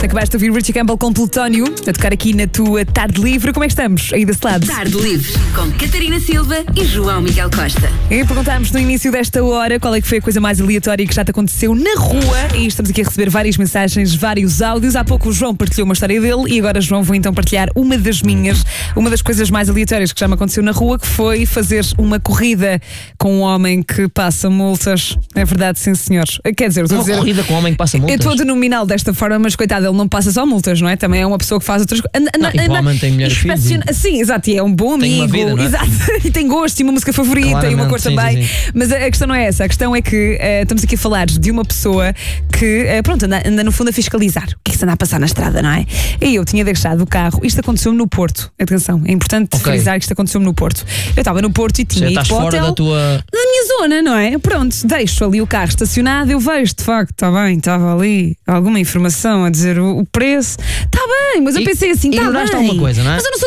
Acabaste de ouvir Richie Campbell com Plutónio a tocar aqui na tua Tarde Livre. Como é que estamos aí desse lado? Tarde Livre com Catarina Silva e João Miguel Costa. E perguntámos no início desta hora qual é que foi a coisa mais aleatória que já te aconteceu na rua. E estamos aqui a receber várias mensagens, vários áudios. Há pouco o João partilhou uma história dele e agora, João, vou então partilhar uma das minhas. Uma das coisas mais aleatórias que já me aconteceu na rua, que foi fazer uma corrida com um homem que passa multas. É verdade, sim, senhores. Quer dizer, uma corrida com um homem que passa multas? Eu estou a denominá-lo desta forma, mas coitado, ele não passa só multas, não é? Também é uma pessoa que faz outras coisas. E provavelmente tem mulher e filhos. Sim, exato, e é um bom amigo. Tem uma vida, não é? Exato, e tem gosto, e uma música favorita, claramente, e uma cor também. Sim. Mas a questão não é essa. A questão é que estamos aqui a falar de uma pessoa que, pronto, anda no fundo a fiscalizar o que é que se anda a passar na estrada, não é? E eu tinha deixado o carro. Isto aconteceu-me no Porto. Atenção, é importante frisar que isto aconteceu-me no Porto. Eu estava no Porto e tinha ido para o hotel da minha zona, não é? Pronto, deixo ali o carro estacionado, eu vejo, de facto, está bem, estava ali alguma informação a dizer o preço. Está bem, mas eu pensei assim, está bem. Alguma coisa, não é? Mas eu não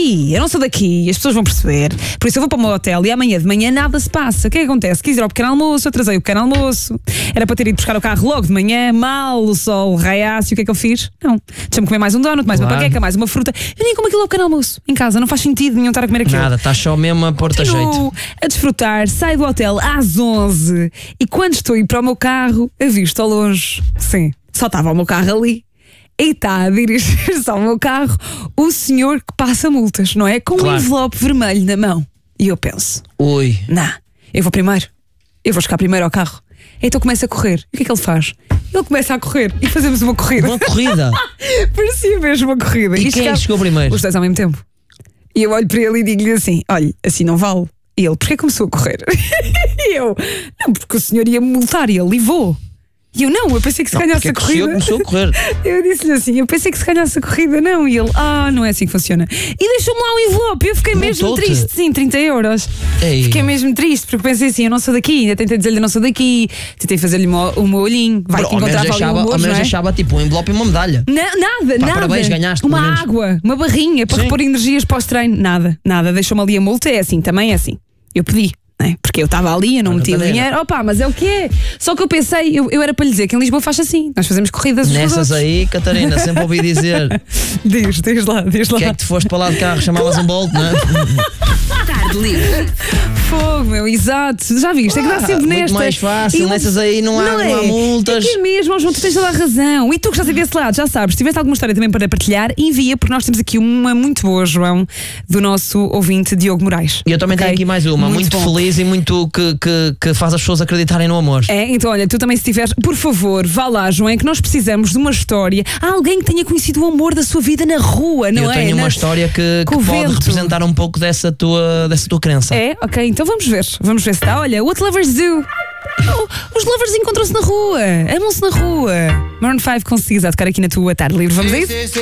sou daqui, as pessoas vão perceber. Por isso eu vou para o meu hotel e amanhã de manhã nada se passa. O que é que acontece? Quis ir ao pequeno almoço, eu atrasei o pequeno almoço. Era para ter ido buscar o carro logo de manhã, mal, o sol raiasse. E o que é que eu fiz? Não. Deixa-me comer mais um donut, mais uma panqueca, mais uma fruta. Eu nem como aquilo ao pequeno almoço em casa, não faz sentido nenhum estar a comer aquilo. Nada, estás só mesmo a pôr-te a jeito. A desfrutar, saio do hotel às 11 e quando estou a ir para o meu carro, avisto ao longe. Sim, só estava o meu carro ali. E está a dirigir-se ao meu carro o senhor que passa multas, não é? Com um envelope vermelho na mão. E eu penso: ui, não, eu vou primeiro. Eu vou chegar primeiro ao carro. Então começa a correr. E o que é que ele faz? Ele começa a correr e fazemos uma corrida. Uma corrida? Parecia mesmo uma corrida. E quem chegou primeiro? Os dois ao mesmo tempo. E eu olho para ele e digo-lhe assim: olha, assim não vale. E ele: porquê começou a correr? E eu: não, porque o senhor ia me multar. E ele: e vou. E eu: não, eu pensei que se ganhasse a corrida. O senhor começou a correr. Eu disse-lhe assim: eu pensei que se ganhasse a corrida, não. E ele: não é assim que funciona. E deixou-me lá o envelope. Eu fiquei mesmo triste. Sim, 30 euros. Ei. Fiquei mesmo triste, porque pensei assim: eu não sou daqui. Ainda tentei dizer-lhe: eu não sou daqui. Tentei fazer-lhe o meu olhinho. Vai que encontrava ali um olho, não é? Deixava tipo um envelope e uma medalha. Nada. Parabéns, ganhaste. Uma água, uma barrinha para repor energias para o treino. Nada. Deixou-me ali a multa. É assim, também é assim. Eu pedi. É, porque eu estava ali, eu não meti o dinheiro. Opa, mas é o que é. Só que eu pensei, eu era para lhe dizer que em Lisboa faz assim. Nós fazemos corridas. Nessas aí, Catarina, sempre ouvi dizer. Diz lá. Que é que te foste para lá de carro, chamavas um Bolt, não é? Tarde Livre. Fogo, meu, exato. Já viste? É que dá sempre muito nesta. mais fácil, nessas aí não há multas. É que é mesmo, João, tu tens toda a razão. E tu que já sabes desse lado, já sabes. Se tivesse alguma história também para partilhar, envia, porque nós temos aqui uma muito boa, João, do nosso ouvinte Diogo Moraes. E eu também tenho aqui mais uma, muito feliz e muito que faz as pessoas acreditarem no amor. É, então olha, tu também se tiveres, por favor, vá lá, João, é que nós precisamos de uma história. Há alguém que tenha conhecido o amor da sua vida na rua, não é? Eu tenho uma história que pode representar um pouco dessa tua crença. É? Ok, então vamos ver se está. Olha, What Lovers Do. Os lovers encontram-se na rua, amam-se na rua. Maroon 5 com Cisa a tocar aqui na tua Tarde Livre. Vamos a isso?